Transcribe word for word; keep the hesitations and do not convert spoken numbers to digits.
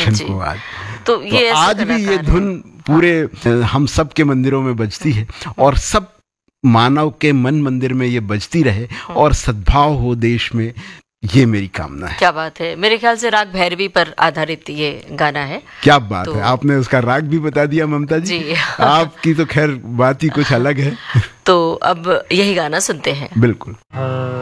दर्शन को आज। तो ये तो आज भी ये धुन पूरे हम सब के मंदिरों में बजती है और सब मानव के मन मंदिर में ये बजती रहे और सद्भाव हो देश में, ये मेरी कामना है। क्या बात है। मेरे ख्याल से राग भैरवी पर आधारित ये गाना है। क्या बात तो... है, आपने उसका राग भी बता दिया ममता जी, जी। आपकी तो खैर बात ही कुछ अलग है। तो अब यही गाना सुनते हैं। बिल्कुल।